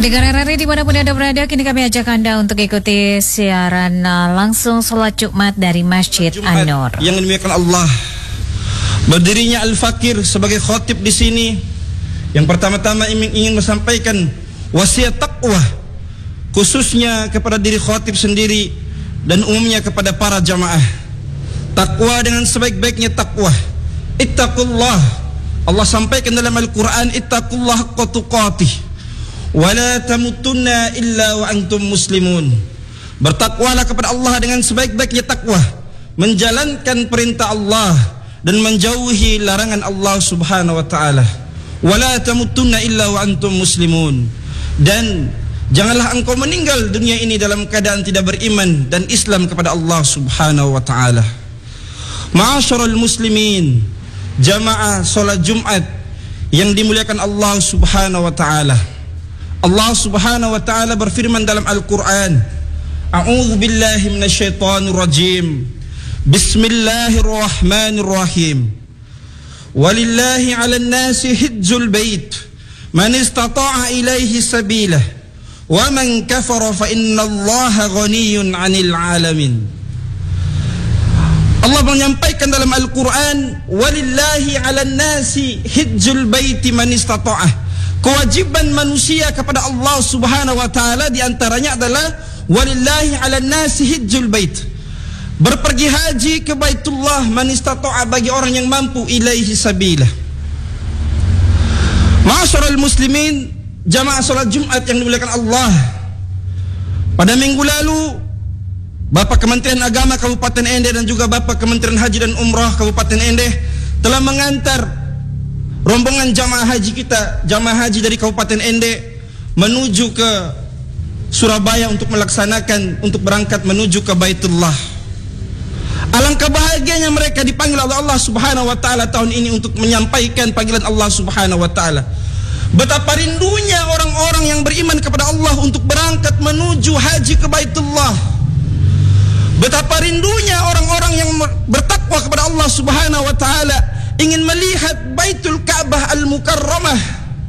Pendengar RRI dimanapun Anda berada, kini kami ajak Anda untuk ikuti siaran langsung sholat Jumat dari Masjid An-Nur. Yang dimuliakan Allah, berdirinya Al-Fakir sebagai khotib di sini, yang pertama-tama ingin menyampaikan wasiat takwa, khususnya kepada diri khotib sendiri dan umumnya kepada para jamaah. Takwa dengan sebaik-baiknya takwa. Ittaqullah. Allah sampaikan dalam Al-Quran, ittaqullah haqqa tuqatih wala tamutunna illa wa antum muslimun. Bertakwalah kepada Allah dengan sebaik-baiknya takwa, menjalankan perintah Allah dan menjauhi larangan Allah Subhanahu wa taala. Wala tamutunna illa wa antum muslimun. Dan janganlah engkau meninggal dunia ini dalam keadaan tidak beriman dan Islam kepada Allah Subhanahu wa taala. Ma'asyiral muslimin, jamaah salat Jumat yang dimuliakan Allah Subhanahu wa taala. Allah Subhanahu wa taala berfirman dalam Al-Qur'an, A'udzu billahi minasyaitonir rajim. Bismillahirrahmanirrahim. Walillahi 'alan nasi hajjul bait man istata'a ilaihi sabila wa man kafara fa innallaha ghaniyyun 'anil 'alamin. Allah menyampaikan dalam Al-Quran, walillahi 'alan nasi hajjul bait man istata'a. Kewajiban manusia kepada Allah Subhanahu wa taala di antaranya adalah walillahi 'alan nasi hajjul bait. Berpergi haji ke Baitullah man istata'a, bagi orang yang mampu, ilaihi sabila. Ma'asyiral muslimin, jamaah salat Jumat yang dimuliakan Allah. Pada minggu lalu, Bapak Kementerian Agama Kabupaten Ende dan juga Bapak Kementerian Haji dan Umrah Kabupaten Ende telah mengantar rombongan jamaah haji kita, jamaah haji dari Kabupaten Ende menuju ke Surabaya untuk melaksanakan, untuk berangkat menuju ke Baitullah. Alangkah bahagianya mereka dipanggil oleh Allah Subhanahu wa taala tahun ini untuk menyampaikan panggilan Allah Subhanahu wa taala. Betapa rindunya orang-orang yang beriman kepada Allah untuk berangkat menuju haji ke Baitullah. Betapa rindunya orang-orang yang bertakwa kepada Allah Subhanahu wa taala ingin melihat Baitul Ka'bah Al-Mukarramah.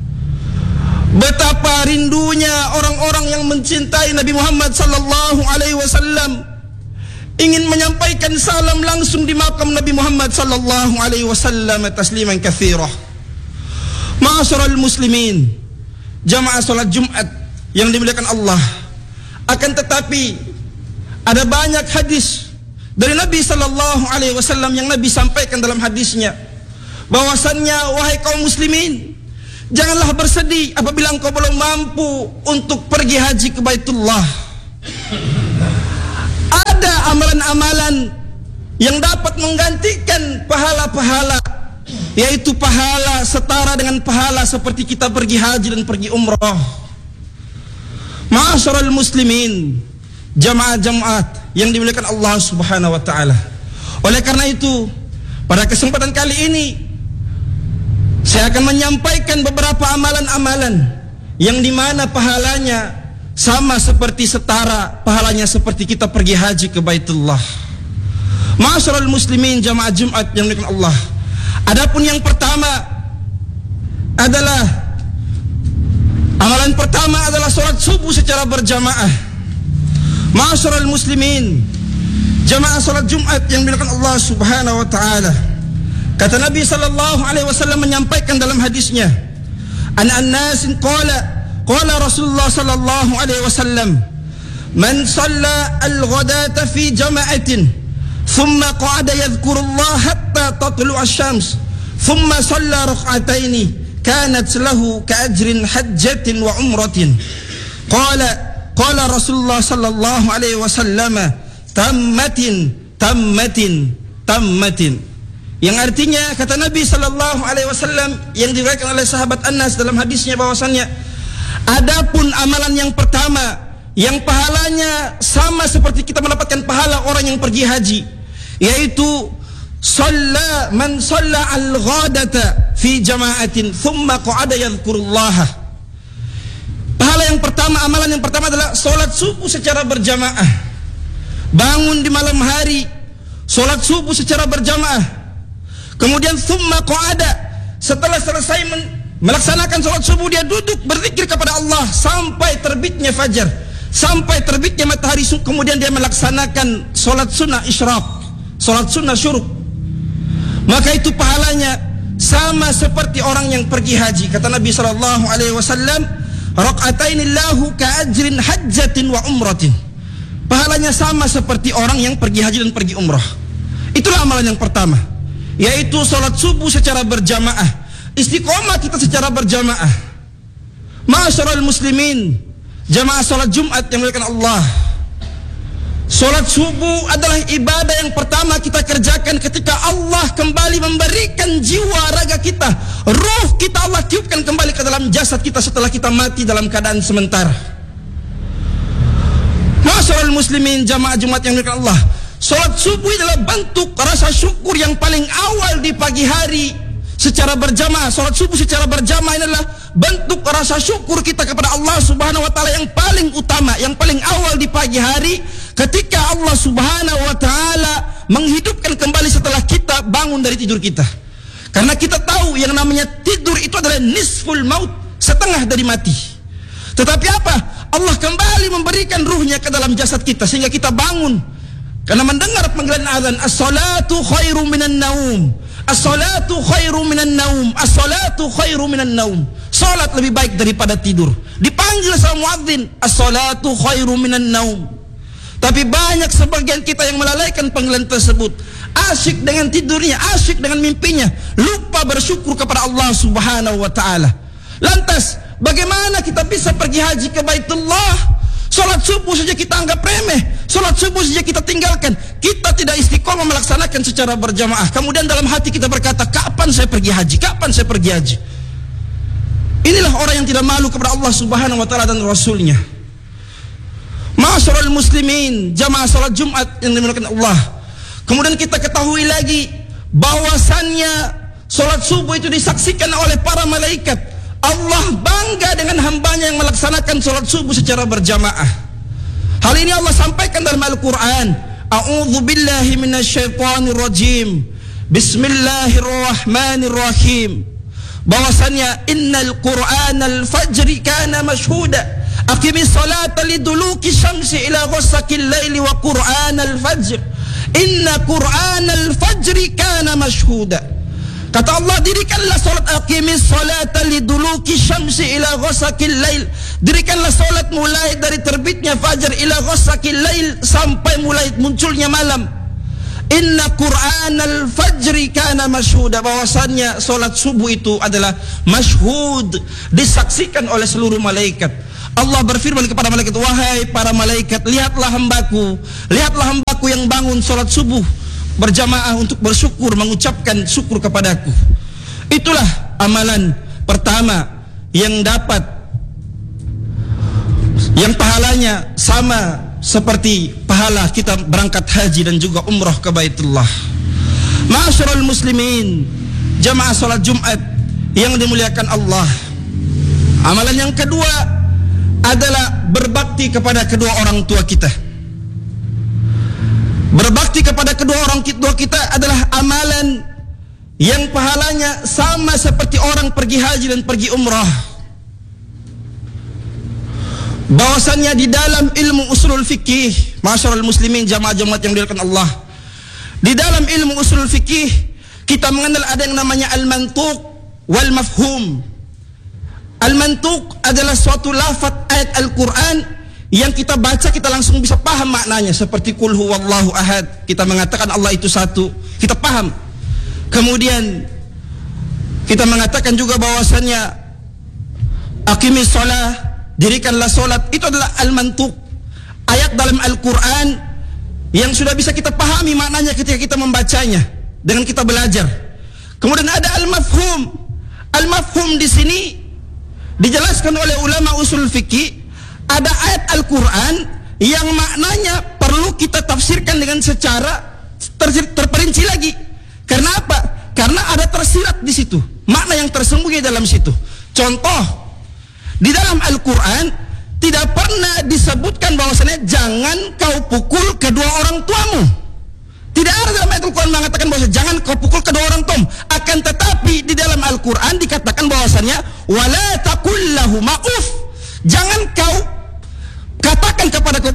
Betapa rindunya orang-orang yang mencintai Nabi Muhammad sallallahu alaihi wasallam ingin menyampaikan salam langsung di makam Nabi Muhammad sallallahu alaihi wasallam tasliman katsira. Ma'asyiral muslimin, jamaah salat Jumat yang dimuliakan Allah. Akan tetapi ada banyak hadis dari Nabi sallallahu alaihi wasallam yang Nabi sampaikan dalam hadisnya bahwasannya, wahai kaum muslimin, janganlah bersedih apabila engkau belum mampu untuk pergi haji ke Baitullah. Ada amalan-amalan yang dapat menggantikan pahala-pahala, yaitu pahala setara dengan pahala seperti kita pergi haji dan pergi umrah. Ma'asyiral muslimin, jamaah-jamaat yang dimuliakan Allah Subhanahu wa taala. Oleh karena itu, pada kesempatan kali ini saya akan menyampaikan beberapa amalan-amalan yang dimana pahalanya sama seperti setara pahalanya seperti kita pergi haji ke Baitullah. Ma'asyiral muslimin, jamaah Jumat yang dimuliakan Allah. Adapun yang pertama adalah, amalan pertama adalah salat subuh secara berjamaah. Ma'asyiral muslimin, jamaah salat Jumat yang dimuliakan Allah Subhanahu wa taala. Kata Nabi sallallahu alaihi wasallam menyampaikan dalam hadisnya, an annasin qala Rasulullah sallallahu alaihi wasallam, man shalla al-ghadata fi jama'atin thumma qa'ada yadhkurullah hatta tatlu'a asy-syams thumma shalla rak'ataini kanat lahu ka'ajrin hajjatin wa umratin. Qala Rasulullah sallallahu alaihi wasallam, tammatin. Yang artinya, kata Nabi sallallahu alaihi wasallam yang diriwayatkan oleh sahabat Anas dalam hadisnya bahwasannya, adapun amalan yang pertama yang pahalanya sama seperti kita mendapatkan pahala orang yang pergi haji, yaitu man shalla al-ghadata fi jama'atin thumma qa'ada yadhkurullaha. Pahala yang pertama, amalan yang pertama adalah salat subuh secara berjamaah. Bangun di malam hari, salat subuh secara berjamaah. Kemudian thumma qa'ada, setelah selesai melaksanakan salat subuh dia duduk berzikir kepada Allah sampai terbitnya fajar sampai terbitnya matahari, kemudian dia melaksanakan solat sunnah isyraq, solat sunnah syuruk, maka itu pahalanya sama seperti orang yang pergi haji. Kata Nabi SAW, raq'atainillahu ka'ajrin hajjatin wa umratin. Pahalanya sama seperti orang yang pergi haji dan pergi umrah. Itulah amalan yang pertama, yaitu solat subuh secara berjamaah. Istiqomah kita secara berjamaah. Ma'asyiral muslimin, jamaah solat Jumat yang dimuliakan Allah. Solat subuh adalah ibadah yang pertama kita kerjakan ketika Allah kembali memberikan jiwa raga kita, ruh kita Allah tiupkan kembali ke dalam jasad kita setelah kita mati dalam keadaan sementara. Ma'asyiral muslimin, jamaah Jumat yang dimuliakan Allah, solat subuh adalah bentuk rasa syukur yang paling awal di pagi hari secara berjamaah. Solat subuh secara berjamaah adalah bentuk rasa syukur kita kepada Allah Subhanahu wa taala yang paling utama, yang paling awal di pagi hari, ketika Allah Subhanahu wa taala menghidupkan kembali setelah kita bangun dari tidur kita. Karena kita tahu yang namanya tidur itu adalah nisful maut, setengah dari mati. Tetapi apa? Allah kembali memberikan ruhnya ke dalam jasad kita sehingga kita bangun karena mendengar panggilan azan, as-salatu khairu minan naum, as-salatu khairu minan naum, as-salatu khairu minan naum. Salat lebih baik daripada tidur. Dipanggil sama muadzin, as-salatu khairu minan naum. Tapi banyak sebagian kita yang melalaikan panggilan tersebut, asyik dengan tidurnya, asyik dengan mimpinya, lupa bersyukur kepada Allah Subhanahu wa taala. Lantas, bagaimana kita bisa pergi haji ke Baitullah? Salat subuh saja kita anggap remeh, salat subuh saja kita tinggalkan, kita tidak istiqomah melaksanakan secara berjamaah. Kemudian dalam hati kita berkata, kapan saya pergi haji? Kapan saya pergi haji? Inilah orang yang tidak malu kepada Allah Subhanahu wa taala dan Rasulnya. Ma'asyiral muslimin, jamaah salat Jumat yang dimuliakan Allah. Kemudian kita ketahui lagi bahwasannya salat subuh itu disaksikan oleh para malaikat. Allah bangga dengan hambanya yang melaksanakan salat subuh secara berjamaah. Hal ini Allah sampaikan dalam Al-Quran. A'udzu billahi minasyaitonir rajim. Bismillahirrahmanirrahim. Bahwasannya innal Qur'anal fajri kana mashhuda. Aqimis salata liduluki syamsi ila ghasaqil laili wa Qur'anal fajr. Inna Qur'anal fajri kana mashhuda. Kata Allah, dirikanlah salat, aqimis salata liduluki syamsi ila ghasaqil lail. Dirikanlah salat mulai dari terbitnya fajar ila ghasaqil lail sampai mulai munculnya malam. Inna Qur'anal fajri kana mashhuda. Bahwasannya salat subuh itu adalah masyhud, disaksikan oleh seluruh malaikat. Allah berfirman kepada malaikat, wahai para malaikat, lihatlah hambaku yang bangun salat subuh berjamaah untuk bersyukur, mengucapkan syukur kepadaku. Itulah amalan pertama yang dapat, yang pahalanya sama seperti pahala kita berangkat haji dan juga umrah ke Baitullah. Ma'asyiral muslimin, jamaah salat Jumat yang dimuliakan Allah. Amalan yang kedua adalah berbakti kepada kedua orang tua kita. Berbakti kepada kedua orang tua kita adalah amalan yang pahalanya sama seperti orang pergi haji dan pergi umrah. Bahwasannya di dalam ilmu usulul fikih, ma'asyiral muslimin, jamaah Jumat yang dimuliakan Allah, di dalam ilmu usulul fikih kita mengenal ada yang namanya al-mantuq wal mafhum. Al-mantuq adalah suatu lafaz ayat Al-Quran yang kita baca kita langsung bisa paham maknanya, seperti qul huwallahu ahad, kita mengatakan Allah itu satu, kita paham. Kemudian kita mengatakan juga bahwasannya aqimis shalah, dirikanlah salat, itu adalah al-mantuq, ayat dalam Al-Quran yang sudah bisa kita pahami maknanya ketika kita membacanya dengan kita belajar. Kemudian ada al-mafhum. Al-mafhum di sini dijelaskan oleh ulama usul fikih. Ada ayat Al-Quran yang maknanya perlu kita tafsirkan dengan secara terperinci lagi. Karena apa? Karena ada tersirat di situ, makna yang tersembunyi dalam situ. Contoh, di dalam Al-Quran tidak pernah disebutkan bahwasanya jangan kau pukul kedua orang tuamu. Tidak ada dalam ayat Al-Quran mengatakan bahwa jangan kau pukul kedua orang tuamu. Akan tetapi di dalam Al-Quran dikatakan bahwasanya wala taqul lahuma uff. Jangan kau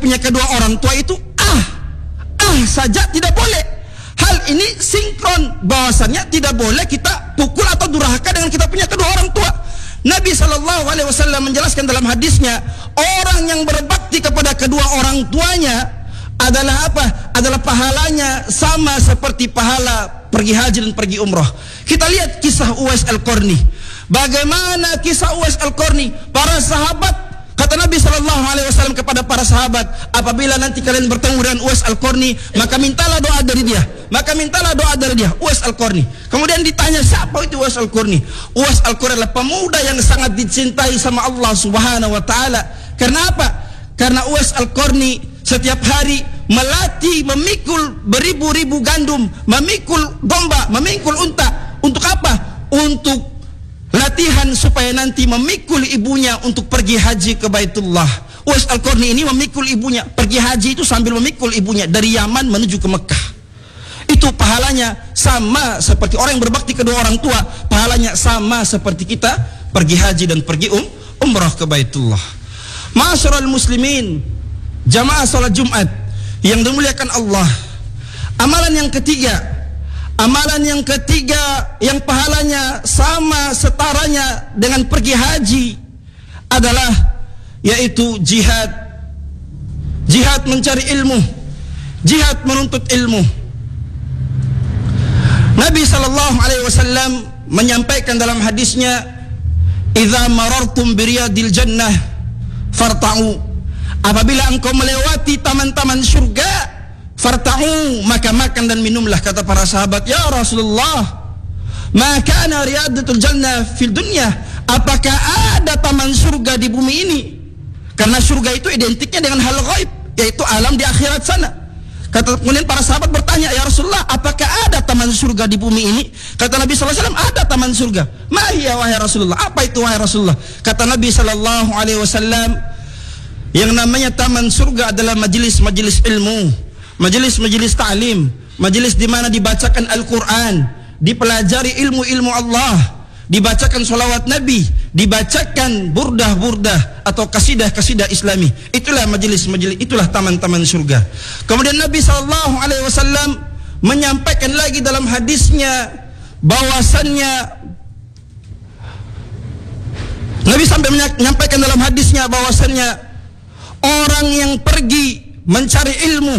punya kedua orang tua itu saja tidak boleh. Hal ini sinkron bahwasannya tidak boleh kita pukul atau durhaka dengan kita punya kedua orang tua. Nabi SAW menjelaskan dalam hadisnya, orang yang berbakti kepada kedua orang tuanya adalah apa? Adalah pahalanya sama seperti pahala pergi haji dan pergi umrah. Kita lihat kisah Uwais Al-Qarni. Bagaimana kisah Uwais Al-Qarni? Para sahabat, kata Nabi SAW kepada para sahabat, apabila nanti kalian bertemu dengan Uwais Al-Qarni, maka mintalah doa dari dia. Uwais Al-Qarni. Kemudian ditanya, siapa itu Uwais Al-Qarni? Uwais Al-Qarni adalah pemuda yang sangat dicintai sama Allah Subhanahu wa taala. Karena apa? Karena Uwais Al-Qarni setiap hari melatih memikul beribu-ribu gandum, memikul domba, memikul unta. Untuk apa? Untuk latihan supaya nanti memikul ibunya untuk pergi haji ke Baitullah. Uwais Al-Qarni ini memikul ibunya, pergi haji itu sambil memikul ibunya dari Yaman menuju ke Mekah. Itu pahalanya sama seperti orang yang berbakti kedua orang tua, pahalanya sama seperti kita pergi haji dan pergi umrah ke Baitullah. Ma'asyiral muslimin, jamaah salat Jumat yang dimuliakan Allah. Amalan yang ketiga yang pahalanya sama setaranya dengan pergi haji adalah yaitu jihad mencari ilmu, jihad menuntut ilmu. Nabi SAW menyampaikan dalam hadisnya, idza marartum biriyadil jannah farta'u, apabila engkau melewati taman-taman surga, farta'u, maka makan dan minumlah. Kata para sahabat, ya Rasulullah, ma kana riyadatul jannah fil dunya, apakah ada taman surga di bumi ini? Karena surga itu identiknya dengan hal gaib, yaitu alam di akhirat sana. Kemudian para sahabat bertanya, ya Rasulullah, apakah ada taman surga di bumi ini? Kata Nabi SAW, ada taman surga. Ma hiya wahai Rasulullah, apa itu wahai Rasulullah? Kata Nabi SAW, yang namanya taman surga adalah majelis-majelis ilmu, majelis-majelis ta'lim, majelis di mana dibacakan Al-Quran, dipelajari ilmu-ilmu Allah, dibacakan sholawat Nabi, dibacakan burdah-burdah atau kasidah-kasidah Islami. Itulah majelis-majelis, itulah taman-taman surga. Kemudian Nabi SAW menyampaikan lagi dalam hadisnya bahwasannya, Nabi sampai menyampaikan dalam hadisnya bahwasannya orang yang pergi mencari ilmu,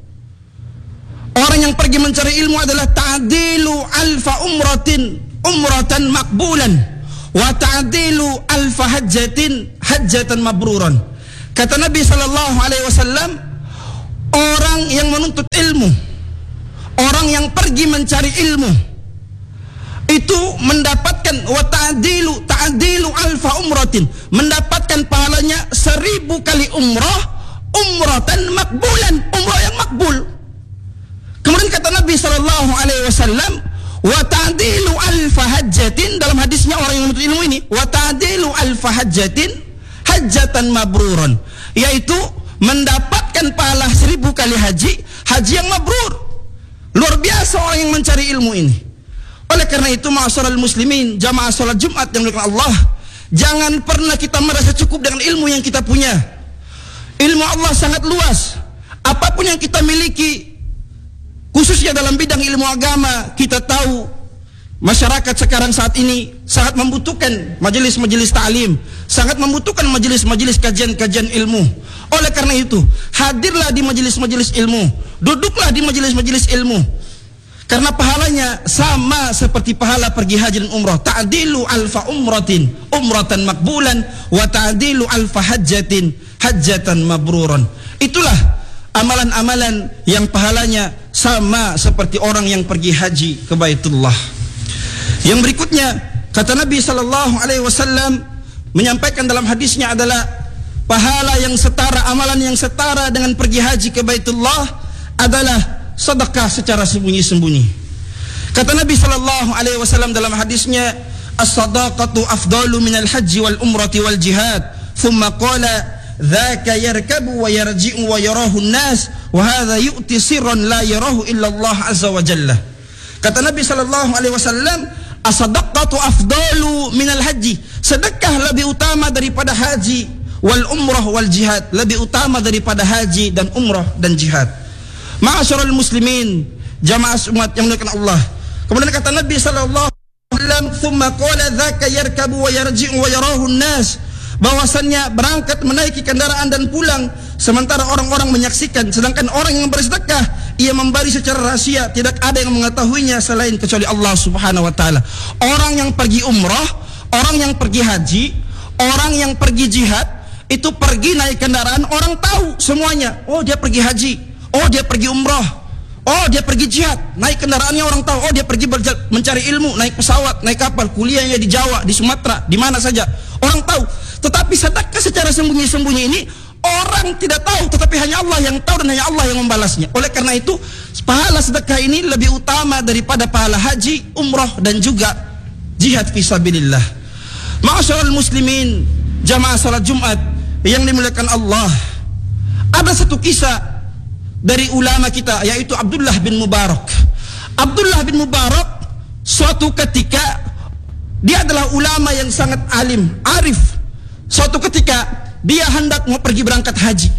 orang yang pergi mencari ilmu adalah ta'dilu alfa umratan makbulan wa ta'dilu alfa hajjatan mabruran. Kata Nabi SAW, orang yang menuntut ilmu, orang yang pergi mencari ilmu, itu mendapatkan wa ta'dilu alfa umratin, mendapatkan pahalanya 1000 kali umratan makbulan, umrah yang makbul. Kemudian kata Nabi SAW, wa ta'dilu alfa hajjatin, dalam hadisnya orang yang menuntut ilmu ini, wa ta'dilu alfa hajjatan mabruran, yaitu mendapatkan pahala 1000 kali haji yang mabrur. Luar biasa orang yang mencari ilmu ini. Oleh karena itu, ma'asyiral muslimin, jamaah salat Jumat yang dimuliakan Allah, jangan pernah kita merasa cukup dengan ilmu yang kita punya. Ilmu Allah sangat luas. Apapun yang kita miliki, khususnya dalam bidang ilmu agama, kita tahu masyarakat sekarang saat ini sangat membutuhkan majelis-majelis ta'lim, sangat membutuhkan majelis-majelis kajian-kajian ilmu. Oleh karena itu, hadirlah di majelis-majelis ilmu, duduklah di majelis-majelis ilmu, karena pahalanya sama seperti pahala pergi haji dan umrah. Ta'dilu alfa umratan makbulan wa ta'dilu alfa hajjatan mabruran. Itulah amalan-amalan yang pahalanya sama seperti orang yang pergi haji ke Baitullah. Yang berikutnya, kata Nabi SAW menyampaikan dalam hadisnya adalah pahala yang setara, amalan yang setara dengan pergi haji ke Baitullah adalah sedekah secara sembunyi-sembunyi. Kata Nabi SAW dalam hadisnya, as-sadaqatu afdalu minal haji wal umrati wal jihad. Thumma qala dzaka yarkabu wa yarji'u wa yarahu an-nas wa hadha yu'ti sirran la yarahu illa Allah azza wa jalla. Kata Nabi SAW, as-sadaqatu afdalu minal haji, sedekah lebih utama daripada haji, wal umrah wal jihad, lebih utama daripada haji dan umrah dan jihad. Ma'asyiral muslimin, jamaah umat yang dimuliakan Allah. Kemudian kata Nabi sallallahu alaihi wasallam, "Tsumma qala dzaka yarkabu wa yarji'u wa yarahu an-nas." Bahwasannya berangkat menaiki kendaraan dan pulang sementara orang-orang menyaksikan, sedangkan orang yang bersedekah ia memberi secara rahasia, tidak ada yang mengetahuinya selain kecuali Allah Subhanahu wa taala. Orang yang pergi umrah, orang yang pergi haji, orang yang pergi jihad, itu pergi naik kendaraan, orang tahu semuanya. Oh, dia pergi haji, oh dia pergi umrah, oh dia pergi jihad, naik kendaraannya orang tahu. Oh dia pergi mencari ilmu, naik pesawat, naik kapal, kuliahnya di Jawa, di Sumatera, di mana saja, orang tahu. Tetapi sedekah secara sembunyi-sembunyi ini orang tidak tahu, tetapi hanya Allah yang tahu dan hanya Allah yang membalasnya. Oleh karena itu, pahala sedekah ini lebih utama daripada pahala haji, umrah dan juga jihad fisabilillah. Ma'asyiral muslimin, jamaah salat Jumat yang dimuliakan Allah. Ada satu kisah dari ulama kita, yaitu Abdullah bin Mubarak. Abdullah bin Mubarak suatu ketika, dia adalah ulama yang sangat alim, arif. Suatu ketika dia hendak mau pergi berangkat haji.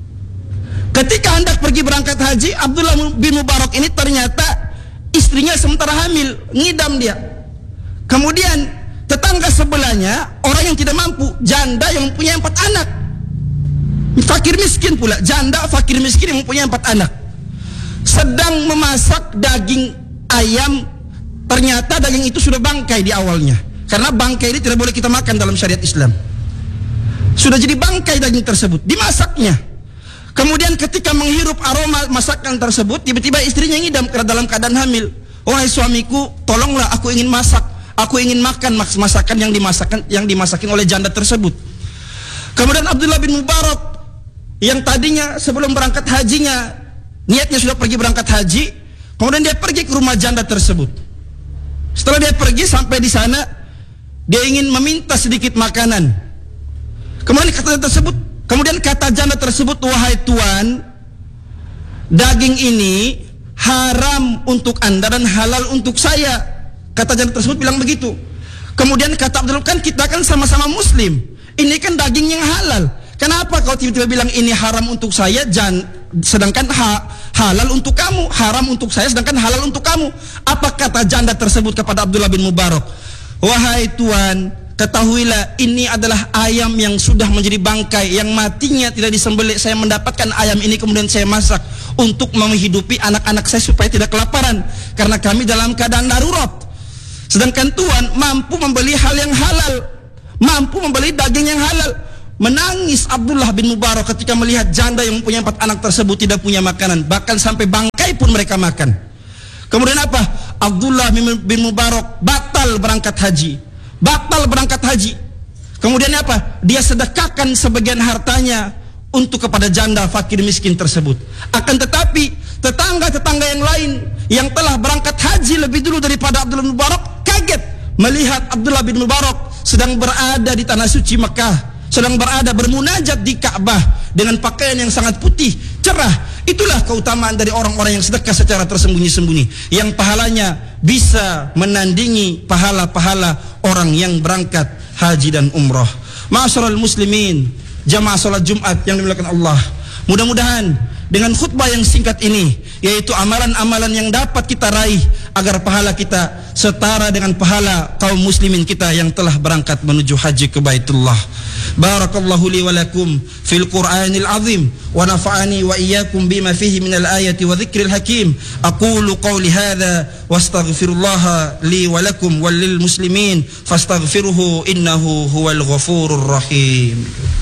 Ketika hendak pergi berangkat haji, Abdullah bin Mubarak ini ternyata istrinya sementara hamil, ngidam dia. Kemudian tetangga sebelahnya orang yang tidak mampu, janda yang mempunyai 4 anak, fakir miskin pula, janda fakir miskin yang mempunyai 4 anak, sedang memasak daging ayam. Ternyata daging itu sudah bangkai di awalnya, karena bangkai ini tidak boleh kita makan dalam syariat Islam. Sudah jadi bangkai daging tersebut, dimasaknya. Kemudian ketika menghirup aroma masakan tersebut, tiba-tiba istrinya ngidam karena dalam keadaan hamil. "Wahai suamiku, tolonglah, aku ingin masak, aku ingin makan masakan yang dimasakin oleh janda tersebut." Kemudian Abdullah bin Mubarak yang tadinya sebelum berangkat hajinya niatnya sudah pergi berangkat haji, kemudian dia pergi ke rumah janda tersebut. Setelah dia pergi sampai di sana, dia ingin meminta sedikit makanan. Kemudian kata janda tersebut, "Wahai tuan, daging ini haram untuk anda dan halal untuk saya." Kata janda tersebut bilang begitu. Kemudian kata Abdullah, "Kan kita kan sama-sama muslim, ini kan daging yang halal. Kenapa kau tiba-tiba bilang ini haram untuk saya, sedangkan halal untuk kamu? Haram untuk saya sedangkan halal untuk kamu." Apa kata janda tersebut kepada Abdullah bin Mubarak? "Wahai tuan, ketahuilah ini adalah ayam yang sudah menjadi bangkai, yang matinya tidak disembelih. Saya mendapatkan ayam ini kemudian saya masak untuk menghidupi anak-anak saya supaya tidak kelaparan, karena kami dalam keadaan darurat. Sedangkan tuan mampu membeli hal yang halal, mampu membeli daging yang halal." Menangis Abdullah bin Mubarak ketika melihat janda yang mempunyai 4 anak tersebut tidak punya makanan, bahkan sampai bangkai pun mereka makan. Kemudian apa? Abdullah bin Mubarak batal berangkat haji. Kemudian apa? Dia sedekahkan sebagian hartanya untuk kepada janda fakir miskin tersebut. Akan tetapi tetangga-tetangga yang lain yang telah berangkat haji lebih dulu daripada Abdullah bin Mubarak kaget melihat Abdullah bin Mubarak sedang berada di tanah suci Mekah, sedang berada bermunajat di Ka'bah dengan pakaian yang sangat putih, cerah. Itulah keutamaan dari orang-orang yang sedekah secara tersembunyi-sembunyi, yang pahalanya bisa menandingi pahala-pahala orang yang berangkat haji dan umrah. Ma'asyiral muslimin, jamaah salat Jumat yang dimuliakan Allah, mudah-mudahan dengan khutbah yang singkat ini, yaitu amalan-amalan yang dapat kita raih agar pahala kita setara dengan pahala kaum muslimin kita yang telah berangkat menuju haji ke Baitullah. Barakallahu li wa lakum fil Qur'anil azim wa nafa'ani wa iyyakum bima fihi minal ayati wa dzikril hakim. Aqulu qawli hadza wastaghfirullaha li wa lakum wal lil muslimin fastaghfiruhu innahu huwal ghafurur rahim.